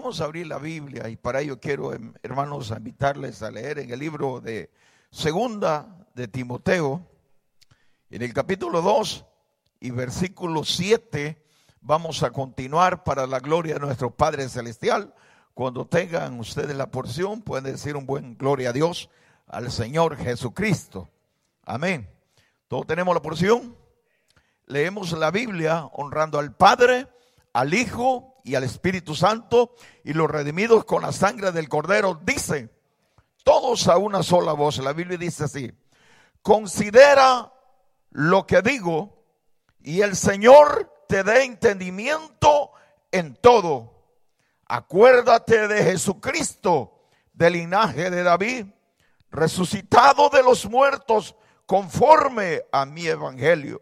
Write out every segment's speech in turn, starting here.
Vamos a abrir la Biblia y para ello quiero, hermanos, invitarles a leer en el libro de Segunda de Timoteo, en el capítulo 2 y versículo 7. Vamos a continuar para la gloria de nuestro Padre Celestial. Cuando tengan ustedes la porción, pueden decir un buen gloria a Dios, al Señor Jesucristo. Amén. ¿Todos tenemos la porción? Leemos la Biblia honrando al Padre, al Hijo y al Espíritu Santo, y los redimidos con la sangre del Cordero. Dice, todos a una sola voz. La Biblia dice así: considera lo que digo, y el Señor te dé entendimiento en todo. Acuérdate de Jesucristo, del linaje de David, resucitado de los muertos, conforme a mi evangelio,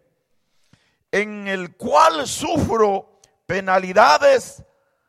en el cual sufro penalidades,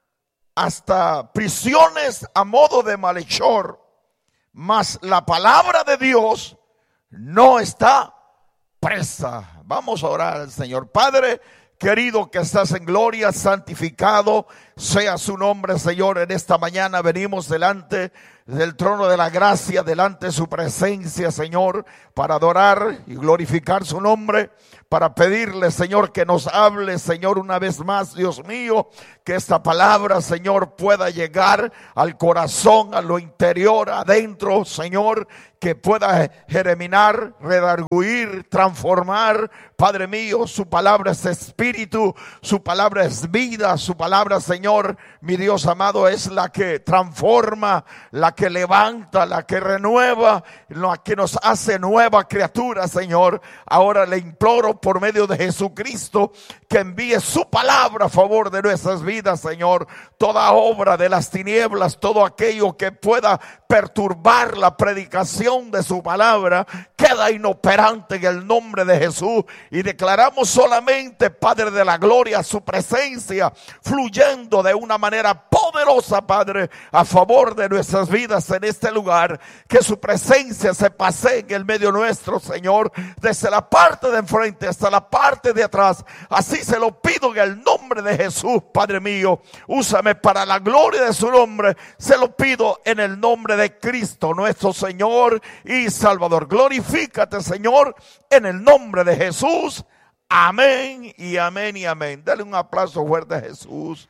hasta prisiones a modo de malhechor, mas la palabra de Dios no está presa. Vamos a orar al Señor. Padre querido, que estás en gloria, santificado sea su nombre, Señor. En esta mañana venimos delante del trono de la gracia, delante de su presencia, Señor, para adorar y glorificar su nombre, para pedirle, Señor, que nos hable, Señor, una vez más, Dios mío, que esta palabra, Señor, pueda llegar al corazón, a lo interior, adentro, Señor, que pueda germinar, redarguir, transformar. Padre mío, su palabra es espíritu, su palabra es vida, su palabra, Señor, mi Dios amado, es la que transforma, la que levanta, la que renueva, la que nos hace nueva criatura, Señor. Ahora le imploro por medio de Jesucristo que envíe su palabra a favor de nuestras vidas, Señor. Toda obra de las tinieblas, todo aquello que pueda perturbar la predicación de su palabra, queda inoperante en el nombre de Jesús, y declaramos solamente, Padre de la gloria, su presencia fluyendo de una manera poderosa, Padre, a favor de nuestras vidas en este lugar. Que su presencia se pase en el medio nuestro, Señor, desde la parte de enfrente hasta la parte de atrás. Así se lo pido en el nombre de Jesús, Padre mío. Úsame para la gloria de su nombre. Se lo pido en el nombre de Cristo, nuestro Señor y Salvador. Glorifícate, Señor, en el nombre de Jesús. Amén y amén y amén. Dale un aplauso fuerte a Jesús.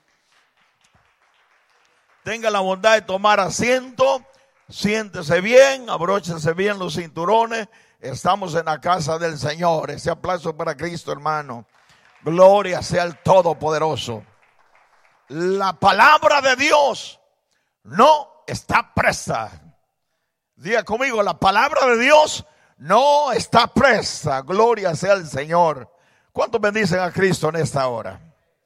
Tenga la bondad de tomar asiento. Siéntese bien, abróchese bien los cinturones. Estamos en la casa del Señor. Ese aplauso para Cristo, hermano. Gloria sea al Todopoderoso. La palabra de Dios no está presa. Diga conmigo, la palabra de Dios no está presa. Gloria sea al Señor. ¿Cuántos bendicen a Cristo en esta hora?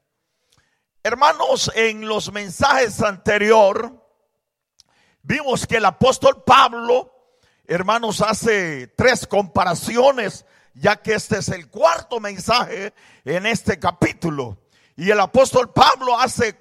Hermanos, en los mensajes anteriores vimos que el apóstol Pablo, hermanos, hace 3 comparaciones, ya que este es el 4º mensaje en este capítulo. Y el apóstol Pablo hace,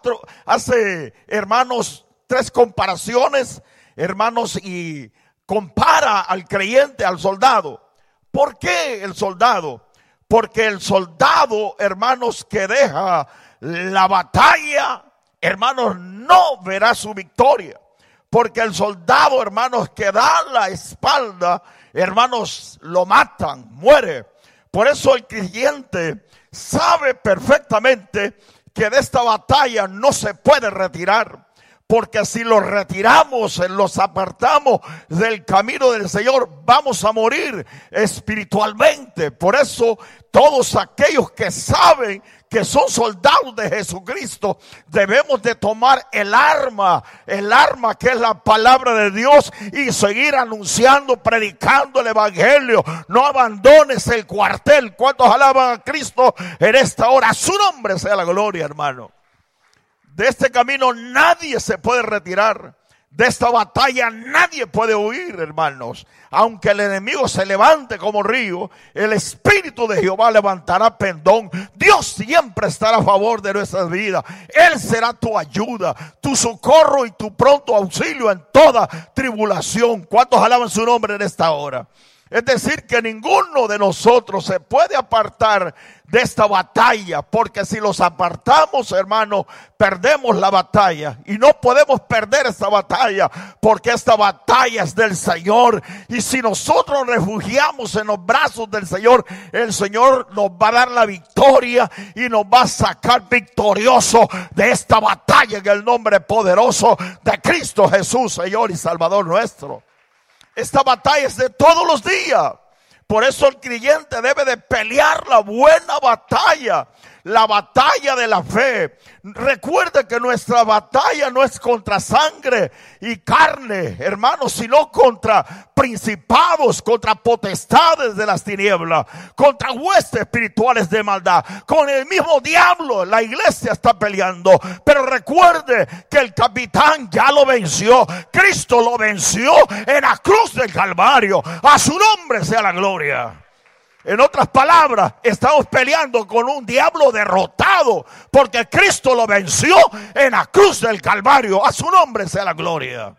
hermanos, 3 comparaciones, hermanos, y compara al creyente, al soldado. ¿Por qué el soldado? Porque el soldado, hermanos, que deja la batalla, hermanos, no verá su victoria. Porque el soldado, hermanos, que da la espalda, hermanos, lo matan, muere. Por eso el creyente sabe perfectamente que de esta batalla no se puede retirar. Porque si los retiramos, los apartamos del camino del Señor, vamos a morir espiritualmente. Por eso todos aquellos que saben que son soldados de Jesucristo, debemos de tomar el arma que es la palabra de Dios, y seguir anunciando, predicando el evangelio. No abandones el cuartel. ¿Cuántos alaban a Cristo en esta hora? A su nombre sea la gloria, hermano. De este camino nadie se puede retirar. De esta batalla nadie puede huir, hermanos. Aunque el enemigo se levante como río, el Espíritu de Jehová levantará pendón. Dios siempre estará a favor de nuestras vidas. Él será tu ayuda, tu socorro y tu pronto auxilio en toda tribulación. ¿Cuántos alaban su nombre en esta hora? Es decir, que ninguno de nosotros se puede apartar de esta batalla, porque si los apartamos, hermano, perdemos la batalla. Y no podemos perder esta batalla, porque esta batalla es del Señor. Y si nosotros nos refugiamos en los brazos del Señor, el Señor nos va a dar la victoria y nos va a sacar victorioso de esta batalla en el nombre poderoso de Cristo Jesús, Señor y Salvador nuestro. Esta batalla es de todos los días. Por eso el creyente debe de pelear la buena batalla, la batalla de la fe. Recuerde que nuestra batalla no es contra sangre y carne, hermanos, sino contra principados, contra potestades de las tinieblas, contra huestes espirituales de maldad. Con el mismo diablo la iglesia está peleando. Pero recuerde que el capitán ya lo venció. Cristo lo venció en la cruz del Calvario. A su nombre sea la gloria. En otras palabras, estamos peleando con un diablo derrotado, porque Cristo lo venció en la cruz del Calvario. A su nombre sea la gloria.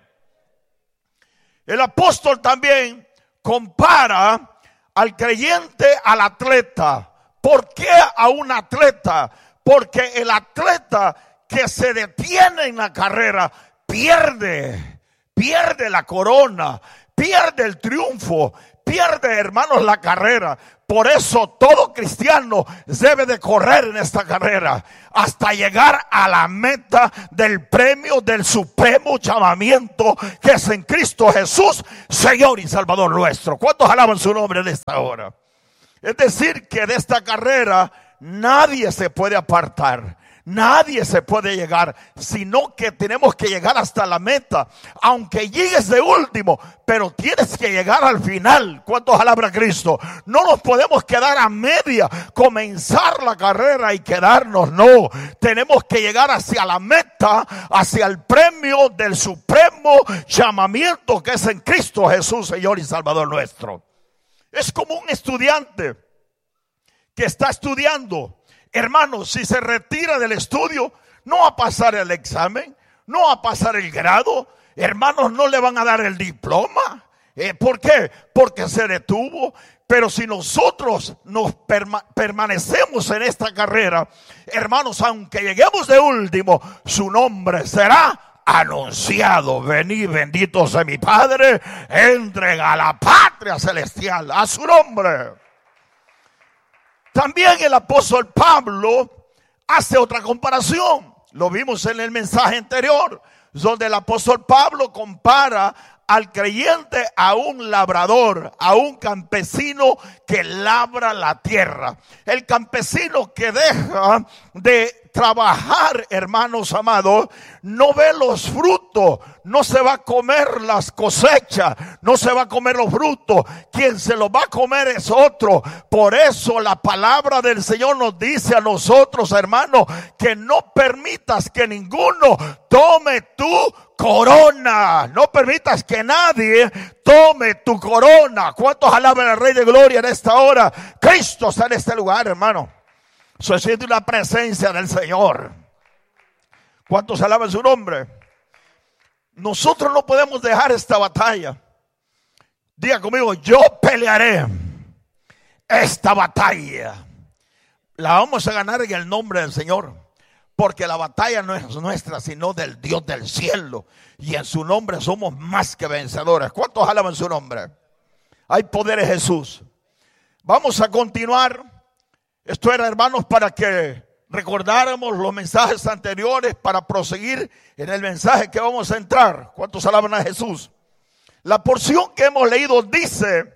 El apóstol también compara al creyente al atleta. ¿Por qué a un atleta? Porque el atleta que se detiene en la carrera pierde la corona, pierde el triunfo, pierde, hermanos, la carrera. Por eso todo cristiano debe de correr en esta carrera hasta llegar a la meta del premio del supremo llamamiento que es en Cristo Jesús, Señor y Salvador nuestro. ¿Cuántos alaban su nombre en esta hora? Es decir, que de esta carrera nadie se puede apartar. Nadie se puede llegar, sino que tenemos que llegar hasta la meta. Aunque llegues de último, pero tienes que llegar al final. ¿Cuántos alaban a Cristo? No nos podemos quedar a media, comenzar la carrera y quedarnos. No, tenemos que llegar hacia la meta, hacia el premio del supremo llamamiento que es en Cristo Jesús, Señor y Salvador nuestro. Es como un estudiante que está estudiando. Hermanos, si se retira del estudio, no va a pasar el examen, no va a pasar el grado. Hermanos, no le van a dar el diploma. ¿Por qué? Porque se detuvo. Pero si nosotros nos permanecemos en esta carrera, hermanos, aunque lleguemos de último, su nombre será anunciado. Venid, bendito sea mi Padre, entren a la patria celestial, a su nombre. También el apóstol Pablo hace otra comparación. Lo vimos en el mensaje anterior, donde el apóstol Pablo compara al creyente a un labrador, a un campesino que labra la tierra. El campesino que deja de trabajar, hermanos amados, no ve los frutos, no se va a comer las cosechas, no se va a comer los frutos. Quien se los va a comer es otro. Por eso la palabra del Señor nos dice a nosotros, hermanos, que no permitas que ninguno tome tu corona. No permitas que nadie tome tu corona. ¿Cuántos alaban al Rey de Gloria en esta hora? Cristo está en este lugar, hermano. Se siente una presencia del Señor. ¿Cuántos alaban su nombre? Nosotros no podemos dejar esta batalla. Diga conmigo, yo pelearé esta batalla. La vamos a ganar en el nombre del Señor. Porque la batalla no es nuestra, sino del Dios del cielo. Y en su nombre somos más que vencedores. ¿Cuántos alaban su nombre? Hay poder en Jesús. Vamos a continuar. Esto era, hermanos, para que recordáramos los mensajes anteriores, para proseguir en el mensaje que vamos a entrar. ¿Cuántos alaban a Jesús? La porción que hemos leído dice: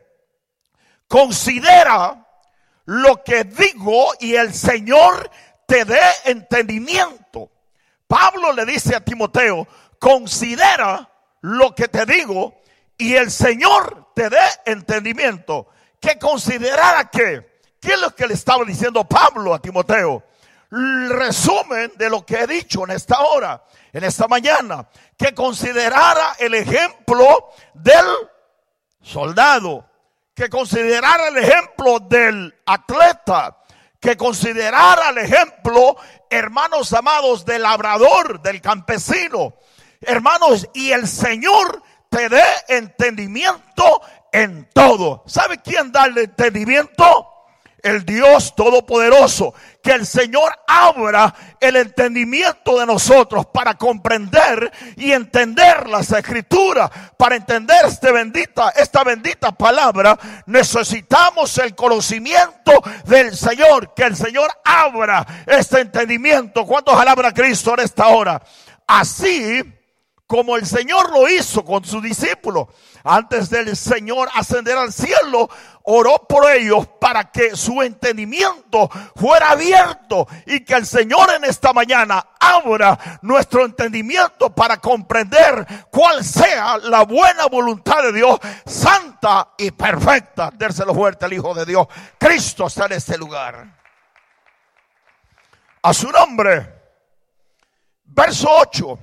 considera lo que digo y el Señor te dé entendimiento. Pablo le dice a Timoteo: considera lo que te digo y el Señor te dé entendimiento. ¿Qué considerara qué? ¿Qué es lo que le estaba diciendo Pablo a Timoteo? El resumen de lo que he dicho en esta hora, en esta mañana. Que considerara el ejemplo del soldado, que considerara el ejemplo del atleta, que considerara el ejemplo, hermanos amados, del labrador, del campesino. Hermanos, y el Señor te dé entendimiento en todo. ¿Sabe quién da el entendimiento? El Dios Todopoderoso. Que el Señor abra el entendimiento de nosotros para comprender y entender las Escrituras. Para entender esta bendita palabra, necesitamos el conocimiento del Señor. Que el Señor abra este entendimiento. ¿Cuántos alaban a Cristo en esta hora? Así como el Señor lo hizo con sus discípulos. Antes del Señor ascender al cielo, oró por ellos para que su entendimiento fuera abierto, y que el Señor en esta mañana abra nuestro entendimiento para comprender cuál sea la buena voluntad de Dios, santa y perfecta. Dérselo fuerte al Hijo de Dios. Cristo está en este lugar. A su nombre. Verso 8.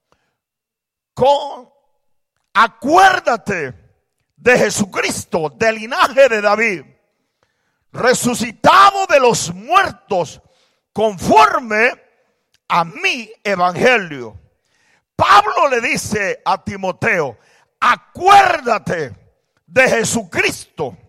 Acuérdate de Jesucristo, del linaje de David, resucitado de los muertos, conforme a mi evangelio. Pablo le dice a Timoteo: acuérdate de Jesucristo.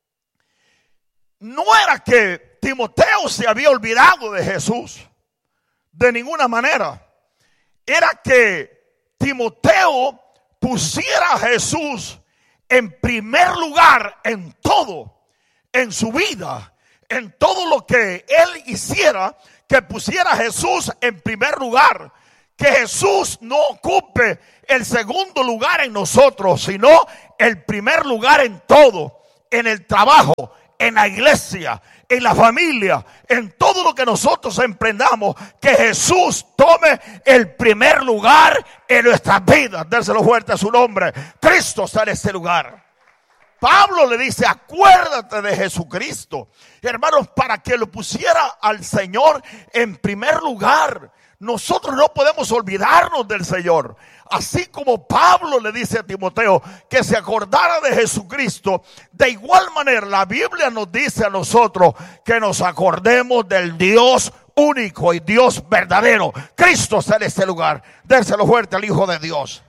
No era que Timoteo se había olvidado de Jesús, de ninguna manera. Era que Timoteo pusiera a Jesús en primer lugar en todo, en su vida, en todo lo que él hiciera, que pusiera a Jesús en primer lugar. Que Jesús no ocupe el segundo lugar en nosotros, sino el primer lugar en todo, en el trabajo, en la iglesia, en la familia, en todo lo que nosotros emprendamos. Que Jesús tome el primer lugar en nuestras vidas. Dérselo fuerte a su nombre. Cristo está en este lugar. Pablo le dice: acuérdate de Jesucristo, hermanos, para que lo pusiera al Señor en primer lugar. Nosotros no podemos olvidarnos del Señor. Así como Pablo le dice a Timoteo que se acordara de Jesucristo, de igual manera la Biblia nos dice a nosotros que nos acordemos del Dios único y Dios verdadero. Cristo está en este lugar. Dérselo fuerte al Hijo de Dios.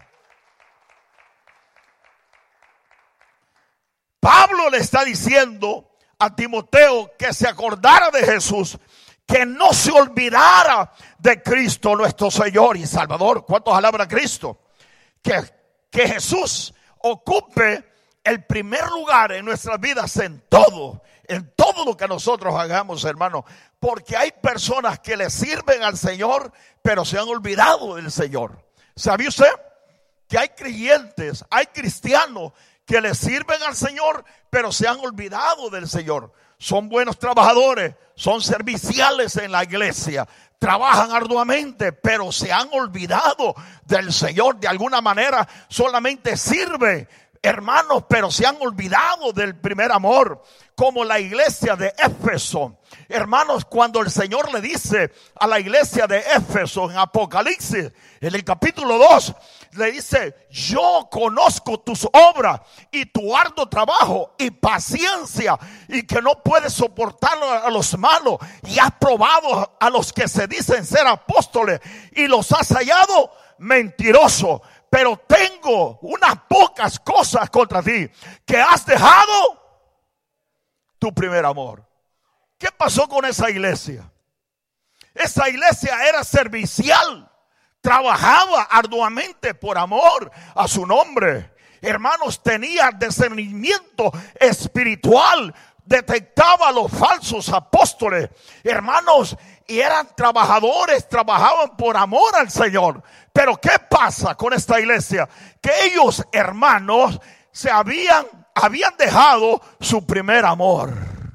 Pablo le está diciendo a Timoteo que se acordara de Jesús, que no se olvidara de Cristo nuestro Señor y Salvador. ¿Cuántos alaban a Cristo? Que Jesús ocupe el primer lugar en nuestras vidas en todo lo que nosotros hagamos, hermano. Porque hay personas que le sirven al Señor, pero se han olvidado del Señor. ¿Sabe usted que hay creyentes, hay cristianos que le sirven al Señor, pero se han olvidado del Señor? Son buenos trabajadores, son serviciales en la iglesia, trabajan arduamente, pero se han olvidado del Señor. De alguna manera solamente sirve, hermanos, pero se han olvidado del primer amor. Como la iglesia de Éfeso. Hermanos, cuando el Señor le dice a la iglesia de Éfeso en Apocalipsis, en el capítulo 2, le dice: yo conozco tus obras y tu arduo trabajo y paciencia, y que no puedes soportar a los malos, y has probado a los que se dicen ser apóstoles y los has hallado mentirosos. Pero tengo unas pocas cosas contra ti, que has dejado tu primer amor. ¿Qué pasó con esa iglesia? Esa iglesia era servicial, trabajaba arduamente por amor a su nombre. Hermanos, tenía discernimiento espiritual, detectaba a los falsos apóstoles, hermanos, y eran trabajadores, trabajaban por amor al Señor. Pero ¿qué pasa con esta iglesia? Que ellos, hermanos, se habían dejado su primer amor.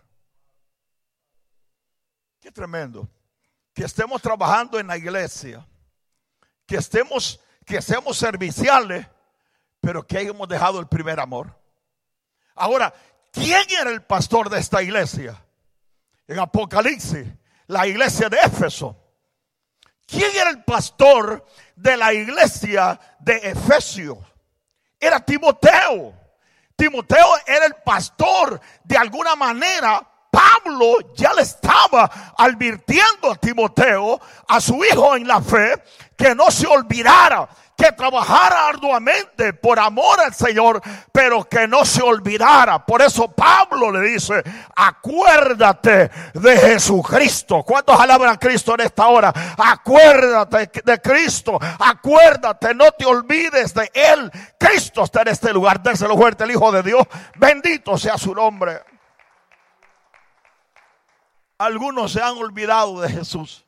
Qué tremendo que estemos trabajando en la iglesia, que seamos serviciales, pero que hayamos dejado el primer amor. Ahora, ¿quién era el pastor de esta iglesia? En Apocalipsis, la iglesia de Éfeso. ¿Quién era el pastor de la iglesia de Efesios? Era Timoteo. Timoteo era el pastor de alguna manera Pablo ya le estaba advirtiendo a Timoteo, a su hijo en la fe, que no se olvidara, que trabajara arduamente por amor al Señor, pero que no se olvidara. Por eso Pablo le dice: acuérdate de Jesucristo. ¿Cuántos alaban a Cristo en esta hora? Acuérdate de Cristo, acuérdate, no te olvides de Él. Cristo está en este lugar. Déselo fuerte, el Hijo de Dios, bendito sea su nombre. Algunos se han olvidado de Jesús.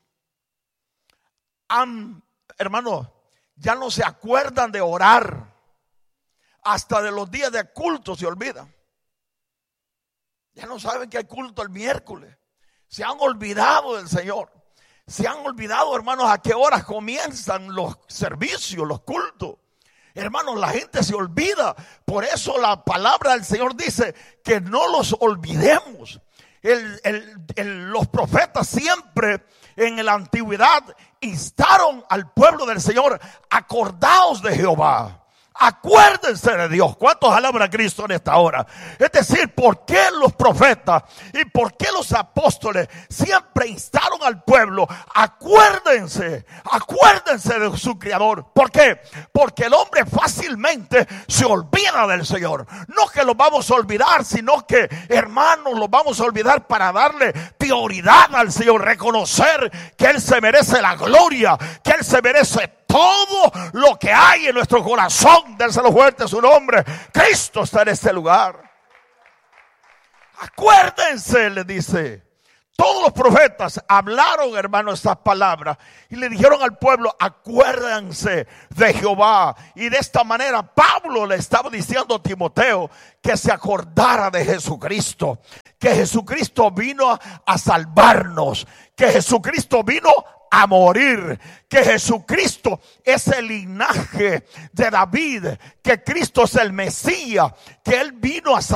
Hermanos, ya no se acuerdan de orar. Hasta de los días de culto se olvidan. Ya no saben que hay culto el miércoles. Se han olvidado del Señor. Se han olvidado, hermanos, a qué horas comienzan los servicios, los cultos. Hermanos, la gente se olvida. Por eso la palabra del Señor dice que no los olvidemos. Los profetas siempre en la antigüedad instaron al pueblo del Señor: acordaos de Jehová, acuérdense de Dios. ¿Cuántos alaban a Cristo en esta hora? Es decir, ¿por qué los profetas y por qué los apóstoles siempre instaron al pueblo? Acuérdense de su Creador. ¿Por qué? Porque el hombre fácilmente se olvida del Señor. No que lo vamos a olvidar, sino que, hermanos, lo vamos a olvidar para darle prioridad al Señor, reconocer que Él se merece la gloria, que Él se merece todo lo que hay en nuestro corazón. Déselo fuerte a su nombre. Cristo está en este lugar. Acuérdense, le dice. Todos los profetas hablaron, hermano, estas palabras y le dijeron al pueblo: acuérdense de Jehová. Y de esta manera Pablo le estaba diciendo a Timoteo que se acordara de Jesucristo, que Jesucristo vino a salvarnos, que Jesucristo vino a morir, que Jesucristo es el linaje de David, que Cristo es el Mesías, que Él vino a salvar.